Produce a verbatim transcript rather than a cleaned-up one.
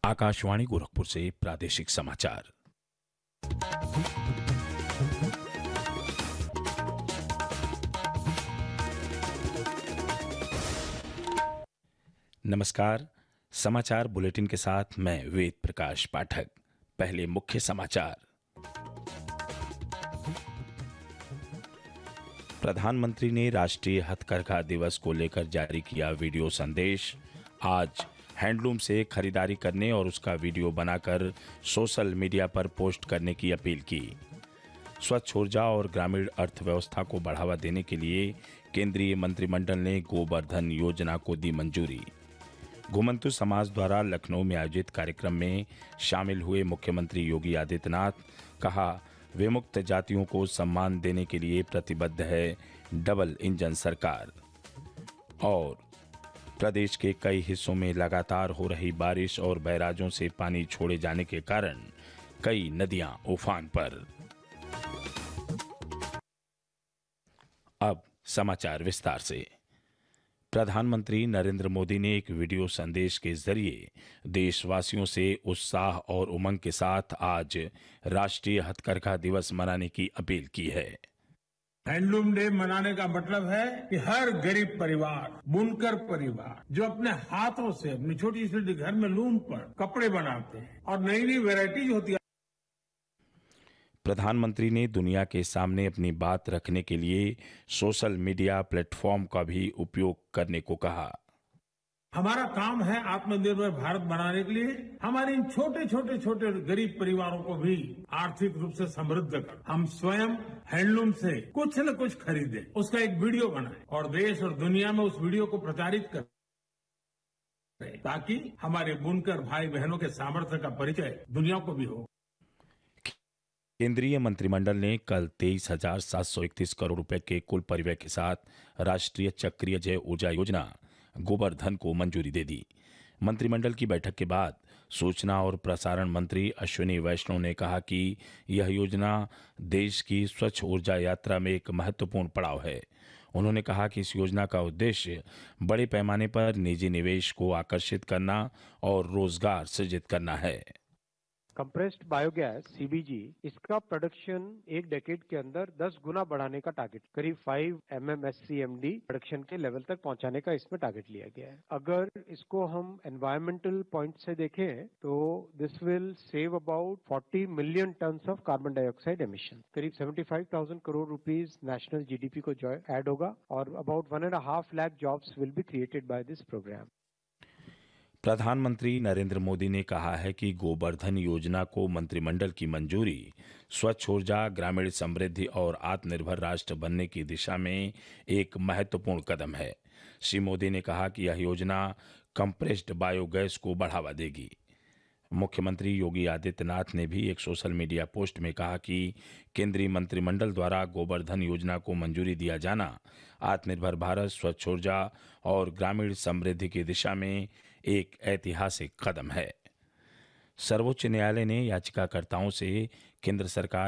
आकाशवाणी गोरखपुर से प्रादेशिक समाचार। नमस्कार। समाचार बुलेटिन के साथ मैं वेद प्रकाश पाठक। पहले मुख्य समाचार। प्रधानमंत्री ने राष्ट्रीय हथकरघा दिवस को लेकर जारी किया वीडियो संदेश। आज हैंडलूम से खरीदारी करने और उसका वीडियो बनाकर सोशल मीडिया पर पोस्ट करने की अपील की। स्वच्छ ऊर्जा और ग्रामीण अर्थव्यवस्था को बढ़ावा देने के लिए केंद्रीय मंत्रिमंडल ने गोबर्धन योजना को दी मंजूरी। घुमंतु समाज द्वारा लखनऊ में आयोजित कार्यक्रम में शामिल हुए मुख्यमंत्री योगी आदित्यनाथ, कहा विमुक्त जातियों को सम्मान देने के लिए प्रतिबद्ध है डबल इंजन सरकार। और प्रदेश के कई हिस्सों में लगातार हो रही बारिश और बैराजों से पानी छोड़े जाने के कारण कई नदियां उफान पर। अब समाचार विस्तार से। प्रधानमंत्री नरेंद्र मोदी ने एक वीडियो संदेश के जरिए देशवासियों से उत्साह और उमंग के साथ आज राष्ट्रीय हथकरघा दिवस मनाने की अपील की है। हैंडलूम डे मनाने का मतलब है कि हर गरीब परिवार, बुनकर परिवार जो अपने हाथों से अपनी छोटी छोटी घर में लूम पर कपड़े बनाते हैं और नई नई वेराइटीज होती है। प्रधानमंत्री ने दुनिया के सामने अपनी बात रखने के लिए सोशल मीडिया प्लेटफॉर्म का भी उपयोग करने को कहा। हमारा काम है आत्मनिर्भर भारत बनाने के लिए हमारे इन छोटे छोटे छोटे गरीब परिवारों को भी आर्थिक रूप से समृद्ध कर हम स्वयं हैंडलूम से कुछ न कुछ खरीदें, उसका एक वीडियो बनाएं और देश और दुनिया में उस वीडियो को प्रचारित करें, ताकि हमारे बुनकर भाई बहनों के सामर्थ्य का परिचय दुनिया को भी हो। केंद्रीय मंत्रिमंडल ने कल तेईस हजार सात सौ इकतीस करोड़ रुपए के कुल परिव्यय के साथ राष्ट्रीय चक्रीय जैव ऊर्जा योजना गोबर्धन को मंजूरी दे दी। मंत्रिमंडल की बैठक के बाद सूचना और प्रसारण मंत्री अश्विनी वैष्णव ने कहा कि यह योजना देश की स्वच्छ ऊर्जा यात्रा में एक महत्वपूर्ण पड़ाव है। उन्होंने कहा कि इस योजना का उद्देश्य बड़े पैमाने पर निजी निवेश को आकर्षित करना और रोजगार सृजित करना है। कंप्रेस्ड बायोगैस सीबीजी, इसका प्रोडक्शन एक डेकेड के अंदर दस गुना बढ़ाने का टारगेट, करीब पाँच एमएमएससीएमडी प्रोडक्शन के लेवल तक पहुंचाने का इसमें टारगेट लिया गया है। अगर इसको हम एनवायरमेंटल पॉइंट से देखें तो दिस विल सेव अबाउट चालीस million tons of carbon dioxide emission, करीब पचहत्तर हज़ार करोड़ रुपीस नेशनल जीडीपी को जो ऐड होगा और about one and half lakh jobs will be created by this programme. प्रधानमंत्री नरेंद्र मोदी ने कहा है कि गोबर्धन योजना को मंत्रिमंडल की मंजूरी स्वच्छ ऊर्जा, ग्रामीण समृद्धि और आत्मनिर्भर राष्ट्र बनने की दिशा में एक महत्वपूर्ण कदम है। श्री मोदी ने कहा कि यह योजना कंप्रेस्ड बायोगैस को बढ़ावा देगी। मुख्यमंत्री योगी आदित्यनाथ ने भी एक सोशल मीडिया पोस्ट में कहा कि केंद्रीय मंत्रिमंडल द्वारा गोबर्धन योजना को मंजूरी दिया जाना आत्मनिर्भर भारत, स्वच्छ ऊर्जा और ग्रामीण समृद्धि की दिशा में एक ऐतिहासिक कदम है। सर्वोच्च न्यायालय ने याचिकाकर्ताओं से केंद्र सरकार